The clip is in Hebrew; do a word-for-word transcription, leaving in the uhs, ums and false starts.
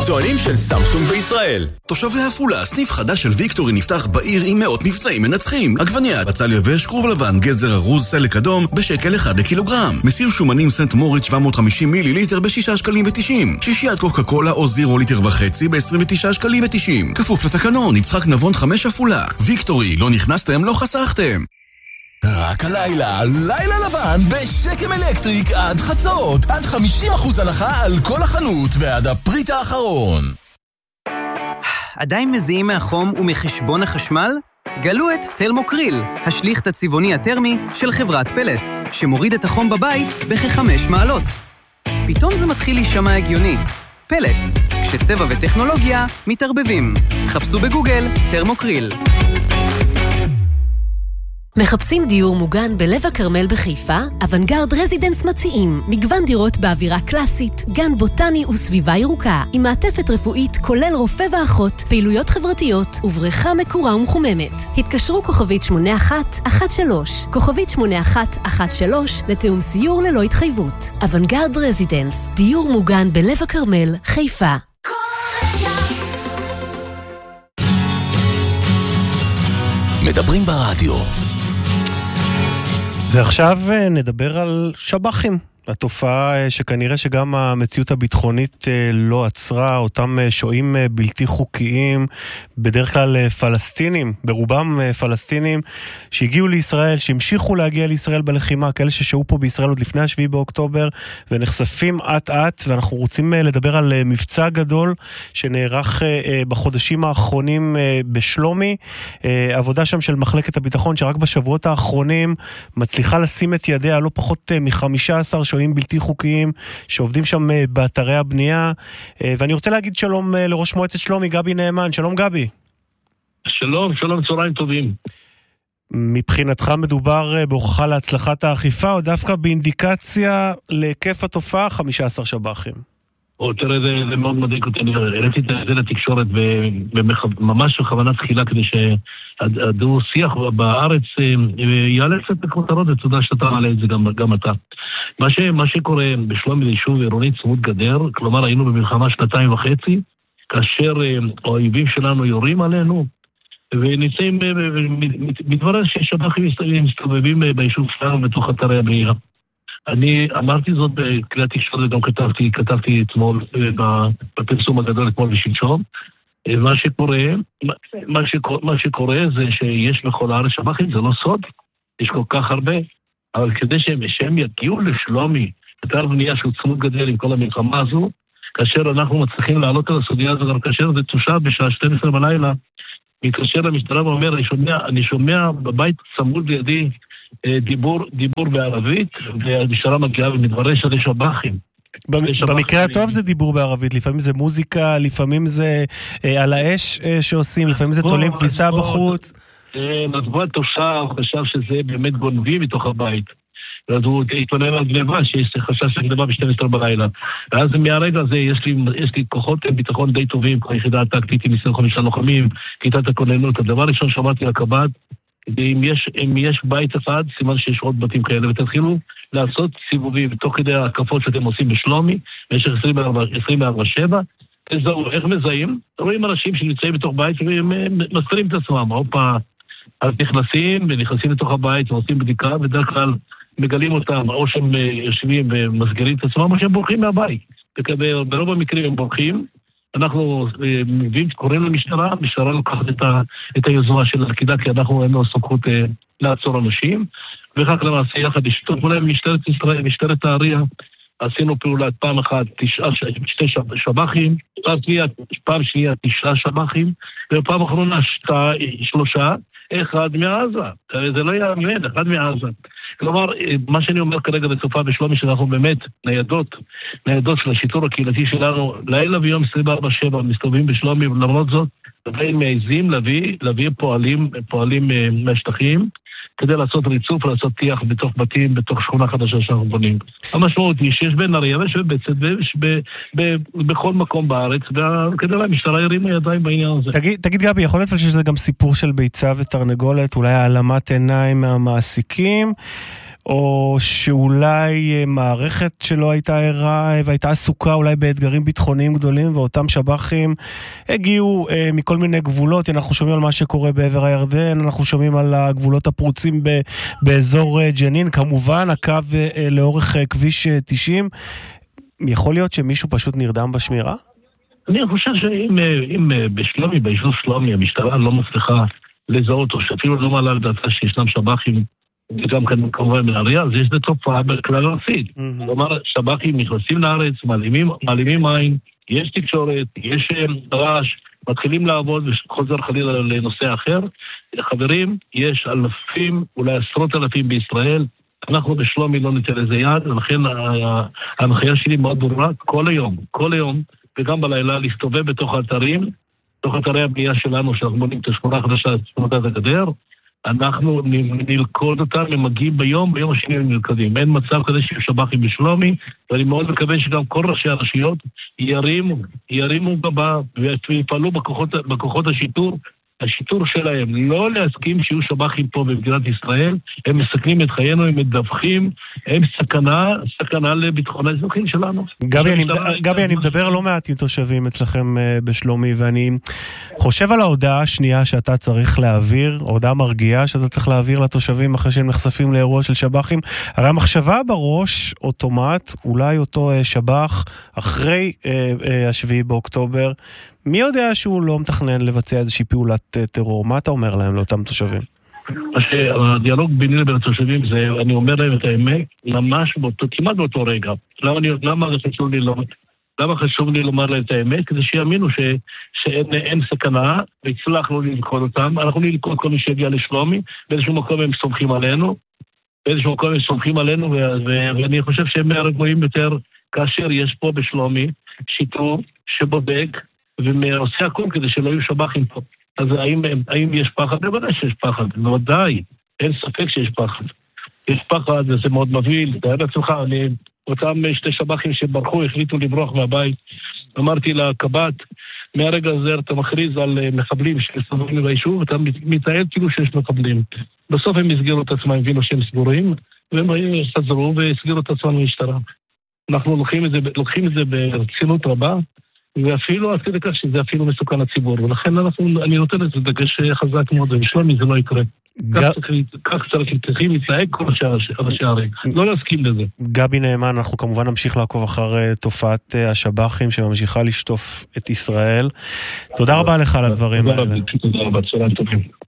המקצוענים של סמסונג בישראל. תושבי עפולה, סניף חדש של ויקטורי נפתח בעיר עם מאות מבצעים מנצחים. עגבנייה, בצל יבש, כרוב לבן, גזר ארוז, סלק אדום, בשקל אחד לקילוגרם. מסיר שומנים סנט מוריץ שבע מאות וחמישים מיליליטר בשישה שקלים ותשעים. שישיית קוקה קולה או זירו ליטר וחצי ב-עשרים ותשעה שקלים ותשעים. כפוף לתקנון, יצחק נבון חמש עפולה. ויקטורי, לא נכנסתם, לא חסכתם. רק הלילה, לילה לבן בשקם אלקטריק עד חצות, עד חמישים אחוז הנחה על כל החנות ועד הפריט האחרון. עדיין מזיעים מהחום ומחשבון החשמל? גלו את תלמוקריל, השליך הצבעוני הטרמי של חברת פלס, שמוריד את החום בבית בכ-חמש מעלות. פתאום זה מתחיל להישמע הגיוני. פלס, כשצבע וטכנולוגיה מתערבבים. חפשו בגוגל תרמוקריל. מחפשים דיור מוגן בלב הכרמל בחיפה? אוונגרד רזידנס מציעים מגוון דירות באווירה קלאסית, גן בוטני וסביבה ירוקה, עם מעטפת רפואית כולל רופא ואחות, פעילויות חברתיות ובריכה מקורה ומחוממת. התקשרו כוכבית שמונה אחת אחת שלוש, כוכבית שמונה אחת אחת שלוש לתאום סיור ללא התחייבות. אוונגרד רזידנס, דיור מוגן בלב הכרמל, חיפה. מדברים ברדיו. ועכשיו נדבר על שבחים, התופעה שכנראה שגם המציאות הביטחונית לא עצרה, אותם שוהים בלתי חוקיים, בדרך כלל פלסטינים, ברובם פלסטינים, שהגיעו לישראל, שהמשיכו להגיע לישראל בלחימה, כאלה ששהו פה בישראל עוד לפני השביעי באוקטובר, ונחשפים עט עט, ואנחנו רוצים לדבר על מבצע גדול, שנערך בחודשים האחרונים בשלומי, עבודה שם של מחלקת הביטחון, שרק בשבועות האחרונים מצליחה לשים את ידיה, לא פחות מ-חמישה עשר שוהים בלתי חוקיים, שעובדים שם באתרי הבנייה, ואני רוצה להגיד שלום לראש מועצת שלומי, גבי נאמן. שלום גבי. שלום, שלום, צהריים טובים. מבחינתך מדובר בהוכחה להצלחת האכיפה, או דווקא באינדיקציה להיקף התופעה, חמישה עשר שבחים? או תראה, זה, זה מאוד מדאיג אותי, אני הראיתי את זה לתקשורת וממש בכוונה תחילה כדי שהדו שיח בארץ יעלה קצת בכותרות, ותודה שאתה מעלה את זה גם, גם אתה. מה, ש, מה שקורה בשלומי זה יישוב עירוני צמוד גדר, כלומר היינו במלחמה שנתיים וחצי, כאשר האויבים שלנו יורים עלינו, ונמצאים, מתברר ששבחים מסתובבים ביישוב שלנו בתוך אתרי הבנייה. אני אמרתי זאת בכלי התקשורת, גם כתבתי, כתבתי אתמול בפרסום הגדול אתמול ושלשום. מה שקורה, מה שקורה, מה שקורה זה שיש בכל הארץ שבחים, זה לא סוד, יש כל כך הרבה, אבל כדי שהם, שהם יגיעו לשלומי, אתר בנייה שהוא צמוד גדר עם כל המלחמה הזו, כאשר אנחנו מצליחים לעלות על הסוגיה הזו, גם כאשר זה תושב בשעה שתים עשרה בלילה, מתקשר למשטרה ואומר, אני שומע, אני שומע בבית צמוד לידי, דיבור, דיבור בערבית, והמשטרה מגיעה ומתברר שזה שבחים. במקרה הטוב זה דיבור בערבית, לפעמים זה מוזיקה, לפעמים זה על האש שעושים, לפעמים זה תולים כביסה בחוץ. נדבו תושב חשב שזה באמת גונבים מתוך הבית. אז הוא התעונן על גניבה, שיש חשש של גניבה ב-שתים עשרה בלילה. ואז מהרגע הזה יש לי, יש לי כוחות ביטחון די טובים, כמו יחידה הטקטית עם עשרים וחמישה לוחמים, כיתת הכוננות. הדבר ראשון שמעתי לקב"ט, אם יש, אם יש בית אחד, סימן שיש עוד בתים כאלה, ותתחילו לעשות סיבובים, תוך כדי ההקפות שאתם עושים בשלומי, במשך עשרים וארבע שבע, תזהו, איך מזהים? רואים אנשים שנמצאים בתוך בית, והם מסתרים את עצמם, אופה, אז נכנסים, ונכנסים לתוך הבית, ועושים בדיקה, ודרך כלל מגלים אותם, או שהם יושבים ומסגרים את עצמם, או שהם בורחים מהבית. ברוב המקרים הם בורחים, אנחנו מביאים, קוראים למשטרה, המשטרה לוקחת את, ה, את היוזמה של הרקידה, כי אנחנו אין לו סמכות אה, לעצור אנשים, וכך למעשה יחד לשיתוף פעולה עם משטרת ישראל, משטרת העירייה, עשינו פעולה פעם אחת, תשעה, שתי שבחים, פעם שנייה, פעם שנייה תשעה שבחים, ופעם אחרונה שתה, שלושה, אחד מעזה. זה לא יאמן, אחד מעזה. כלומר, מה שאני אומר כרגע בסופה בשלומי, שאנחנו באמת ניידות, ניידות של השיטור הקהילתי שלנו, לילה ויום עשרים וארבע שבע מסתובבים בשלומי, ולמרות זאת, עדיין מעזים להביא, להביא פועלים, פועלים מהשטחים, כדי לעשות ריצוף, לעשות טיח בתוך בתים, בתוך שכונה חדשה שאנחנו בונים. המשמעות היא שיש בין הריאה ויש בבצת ויש בכל מקום בארץ, וכדי המשטרה ירימה ידיים בעניין הזה. תגיד, תגיד גבי, יכול להיות שזה גם סיפור של ביצה ותרנגולת, אולי העלמת עיניים מהמעסיקים, או שאולי מערכת שלא הייתה ערה והייתה עסוקה אולי באתגרים ביטחוניים גדולים, ואותם שב"חים הגיעו אה, מכל מיני גבולות. אנחנו שומעים על מה שקורה בעבר הירדן, אנחנו שומעים על הגבולות הפרוצים ב, באזור אה, ג'נין, כמובן הקו אה, לאורך אה, כביש אה, תשעים. יכול להיות שמישהו פשוט נרדם בשמירה? אני חושב שאם אם בשלומי, ביישוב שלומי, המשטרה לא מצליחה לזהות, או שאפילו לא מעלה לדעתה שישנם שב"חים, וגם כאן כמובן בנהריה, אז יש תופעה בכלל ארצית. כלומר, שב"חים נכנסים לארץ, מעלימים, מעלימים עין, יש תקשורת, יש רעש, מתחילים לעבוד וחוזר חלילה לנושא אחר. חברים, יש אלפים, אולי עשרות אלפים בישראל, אנחנו בשלומי לא ניתן לזה יד, ולכן ההנחיה שלי מאוד ברורה, כל היום, כל היום, וגם בלילה להסתובב בתוך האתרים, בתוך אתרי הבנייה שלנו, שאנחנו בונים את השכונה החדשה, צמודת הגדר, אנחנו נלכוד אותם, הם מגיעים ביום, ביום השני הם נלכדים. אין מצב כזה שיהיו שב"חים בשלומי, ואני מאוד מקווה שגם כל ראשי הרשויות ירימו, ירימו גבה, ויפעלו בכוחות, בכוחות השיטור, השיטור שלהם, לא להסכים שיהיו שב"חים פה במדינת ישראל, הם מסכנים את חיינו, הם מדווחים, הם סכנה, סכנה לביטחון האזרחים שלנו. גבי, אני, גבי, אני מדבר לא מעט עם תושבים אצלכם בשלומי, ואני חושב על ההודעה השנייה שאתה צריך להעביר, ההודעה מרגיעה שאתה צריך להעביר לתושבים אחרי שהם נחשפים לאירוע של שב"חים. הרי המחשבה בראש, אוטומט, אולי אותו שב"ח אחרי השביעי באוקטובר, מי יודע שהוא לא מתכנן לבצע איזושהי פעולת טרור? מה אתה אומר להם, לאותם תושבים? הדיאלוג ביני לבין התושבים זה, אני אומר להם את האמת, ממש באותו, כמעט באותו רגע. למה, אני, למה חשוב לי לומר, למה חשוב לי לומר להם את האמת? כדי שיאמינו ש, שאין אין סכנה, והצלחנו ללכוד אותם. אנחנו נלכוד כל מי שיגיע לשלומי, באיזשהו מקום הם סומכים עלינו, באיזשהו מקום הם סומכים עלינו, ו, ו, ואני חושב שהם רגועים יותר כאשר יש פה בשלומי שיטור שבודק, ועושה הכל כדי שלא יהיו שב"חים פה. אז האם, האם יש פחד? בוודאי שיש פחד, בוודאי, אין ספק שיש פחד. יש פחד, וזה מאוד מבהיל. תאר לעצמך, אני, אותם שתי שב"חים שברחו, החליטו לברוח מהבית. אמרתי לקב"ט, מהרגע הזה אתה מכריז על מחבלים שסובבים ביישוב, ואתה מתעד כאילו שיש מחבלים. בסוף הם הסגירו את עצמם, הבינו שהם סגורים, והם חזרו והסגירו את עצמם במשטרה. אנחנו לוקחים את זה, לוקחים את זה ברצינות רבה, ואפילו עד כדי כך שזה אפילו מסוכן לציבור, ולכן אנחנו, אני נותן את זה דגש חזק מאוד, ושלומי זה לא יקרה. כך צריכים להתנהג כל ראשי הערים, לא להסכים לזה. גבי נאמן, אנחנו כמובן נמשיך לעקוב אחר תופעת השב"חים שממשיכה לשטוף את ישראל. תודה רבה לך על הדברים האלה. תודה רבה, צהריים טובים.